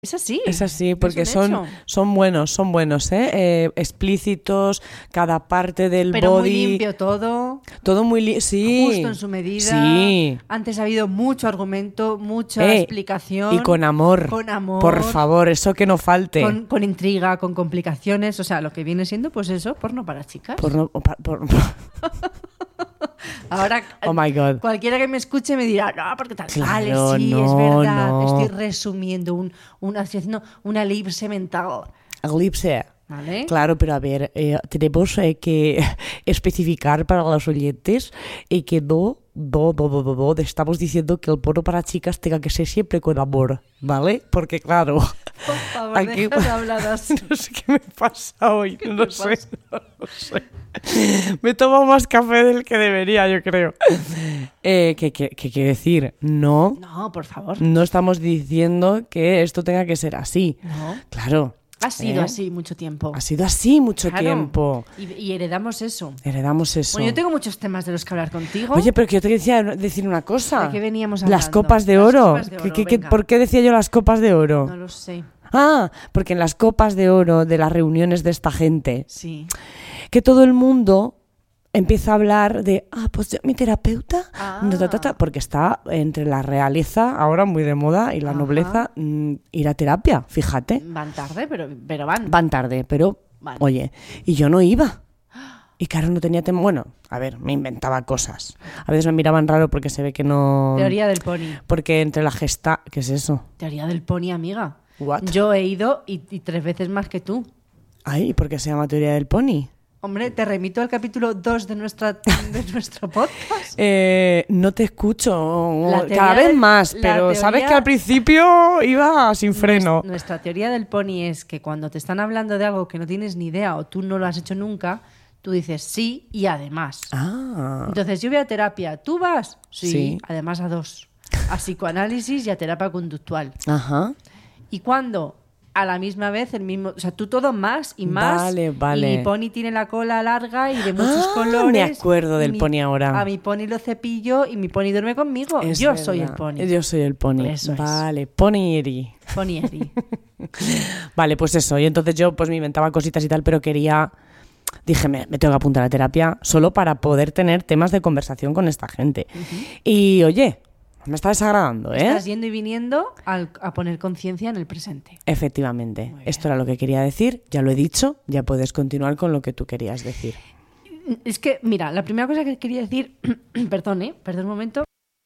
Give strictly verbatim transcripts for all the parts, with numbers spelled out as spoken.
Es así. Es así, porque es un son, son buenos, son buenos, ¿eh? eh explícitos, cada parte del Pero body. Pero muy limpio todo. Todo muy limpio, sí. Justo en su medida. Sí. Antes ha habido mucho argumento, mucha eh, explicación. Y con amor. Con amor. Por favor, eso que no falte. Con, con intriga, con complicaciones. O sea, lo que viene siendo, pues eso, porno para chicas. Porno, por, por... Ahora, oh my God. Cualquiera que me escuche me dirá, no, porque tal. Claro, vale, sí, no, es verdad. no. Estoy resumiendo, un, una, estoy haciendo una elipse mental. Elipse. ¿Vale? Claro, pero a ver, eh, tenemos eh, que especificar para los oyentes eh, que no, no, no, no, no, no, estamos diciendo que el porno para chicas tenga que ser siempre con amor, ¿vale? Porque claro, por favor, aquí, deja de hablar así. No sé qué me pasa hoy, ¿Qué no te sé, pasa? no, no sé. Me tomo más café del que debería, yo creo. Eh, ¿qué, qué, qué quiere decir? No, No, por favor. no estamos diciendo que esto tenga que ser así. No. Claro. Ha sido ¿Eh? así mucho tiempo. Ha sido así mucho Claro. tiempo. Y, y heredamos eso. Heredamos eso. Bueno, yo tengo muchos temas de los que hablar contigo. Oye, pero que yo te quería decir una cosa. ¿De qué veníamos hablando? Las copas de Las oro. copas de oro, ¿Qué, qué, qué, venga. ¿Por qué decía yo las copas de oro? No lo sé. Ah, porque en las copas de oro de las reuniones de esta gente, Sí. que todo el mundo empieza a hablar de, ah, pues yo, mi terapeuta, Ah. no, ta, ta, ta, porque está entre la realeza, ahora muy de moda, y la Ajá. nobleza, mm, ir a terapia, fíjate. Van tarde, pero, pero van. Van tarde, pero, Van. oye, y yo no iba. Y claro, no tenía tema. Bueno, a ver, me inventaba cosas. A veces me miraban raro porque se ve que no... Teoría del pony. Porque entre la gesta... ¿Qué es eso? Teoría del pony, amiga. What? Yo he ido y, y tres veces más que tú. Ay, ¿por qué se llama teoría del pony? Hombre, te remito al capítulo dos de, nuestra, de nuestro podcast. Eh, no te escucho La teoría cada vez del- más, la pero sabes teoría- que al principio iba sin freno. Nues- Nuestra teoría del pony es que cuando te están hablando de algo que no tienes ni idea o tú no lo has hecho nunca, tú dices sí y además. Ah, Entonces yo voy a terapia. ¿Tú vas? Sí, Sí. además a dos. A psicoanálisis y a terapia conductual. ajá. Y cuando a la misma vez, el mismo, o sea, tú todo más y más. Vale, vale. Y mi pony tiene la cola larga y de muchos Ah, colores. me acuerdo y del mi- pony ahora. A mi pony lo cepillo y mi pony duerme conmigo. Es Yo verdad. soy el pony. Yo soy el pony. Eso es. Vale, ponyeri. Ponyeri. Vale, pues eso. Y entonces yo pues me inventaba cositas y tal, pero quería... Dije, me, me tengo que apuntar a terapia solo para poder tener temas de conversación con esta gente. Y oye, me está desagradando, ¿eh? Estás yendo y viniendo al- a poner conciencia en el presente. Efectivamente. Muy bien. Esto era lo que quería decir. Ya lo he dicho. Ya puedes continuar con lo que tú querías decir. Es que, mira, la primera cosa que quería decir, perdón, ¿eh? Perdón un momento.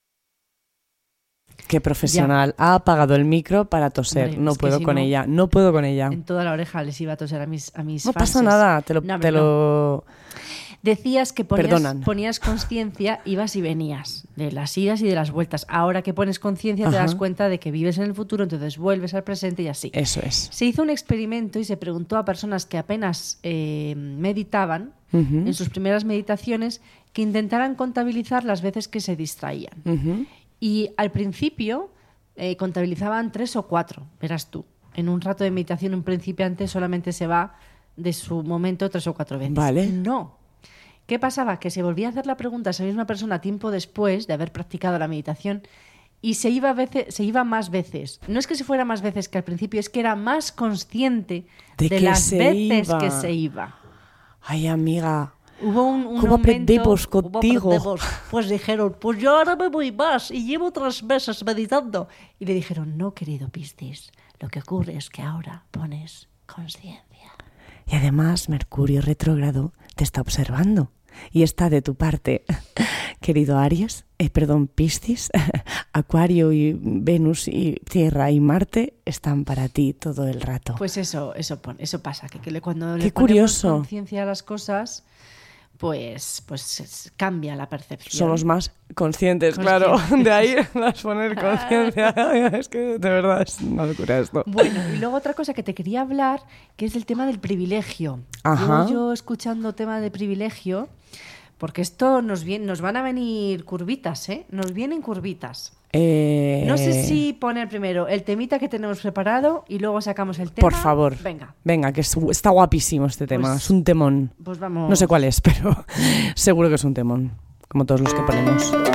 Qué profesional. Ha apagado el micro para toser. Hombre, no es que puedo si con no- ella. No puedo con ella. En toda la oreja les iba a toser a mis, a mis No pasa fanses. nada. Te lo... No, te hombre, no. lo... Decías que ponías, Perdonan. ponías conciencia, ibas y venías, de las idas y de las vueltas. Ahora que pones conciencia te Ajá. das cuenta de que vives en el futuro, entonces vuelves al presente y así. Eso es. Se hizo un experimento y se preguntó a personas que apenas eh, meditaban, Ujú. en sus primeras meditaciones, que intentaran contabilizar las veces que se distraían. Ujú. Y al principio eh, contabilizaban tres o cuatro, verás tú. En un rato de meditación un principiante solamente se va de su momento tres o cuatro veces. Vale. No. ¿Qué pasaba? Que se volvía a hacer la pregunta a esa misma persona tiempo después de haber practicado la meditación y se iba, a veces, se iba más veces. No es que se fuera más veces que al principio, es que era más consciente De de, que las se veces iba. que se iba. Ay, amiga. Hubo un, un ¿Cómo aumento- aprendemos ¿Cómo contigo? aprendemos? Pues dijeron, pues yo ahora me voy más y llevo tres meses meditando. Y le dijeron, no, querido Piscis, lo que ocurre es que ahora pones conciencia. Y además Mercurio retrógrado te está observando y está de tu parte. Querido Aries, eh, perdón, Piscis, Acuario y Venus y Tierra y Marte están para ti todo el rato. Pues eso, eso, pon- eso pasa, que, que le- cuando Qué le ponemos curioso. conciencia a las cosas, pues, pues es- cambia la percepción. Somos más conscientes, Conscientes. claro. De ahí las poner conciencia. Es que de verdad es una locura esto. Bueno, y luego otra cosa que te quería hablar, que es el tema del privilegio. Ajá. Llevo yo escuchando tema de privilegio, porque esto nos, viene, nos van a venir curvitas, ¿eh? Nos vienen curvitas. Eh, No sé si poner primero el temita que tenemos preparado y luego sacamos el tema. Por favor. Venga, Venga, que es- está guapísimo este tema. Pues- es un temón. pues vamos. No sé cuál es, pero seguro que es un temón. Como todos los que ponemos.